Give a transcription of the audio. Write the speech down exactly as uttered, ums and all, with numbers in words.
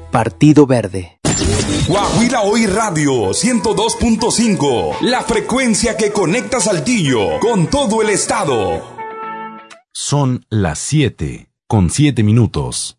Partido Verde. Coahuila Hoy Radio ciento dos punto cinco, la frecuencia que conecta Saltillo con todo el estado. Son las siete, con siete minutos.